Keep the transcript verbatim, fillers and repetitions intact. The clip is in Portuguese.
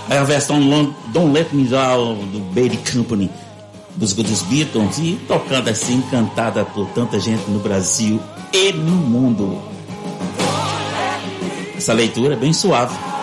É a versão Don't Let Me Down do Bad Company dos, dos Beatles, e tocando assim, cantada por tanta gente no Brasil e no mundo. Essa leitura é bem suave.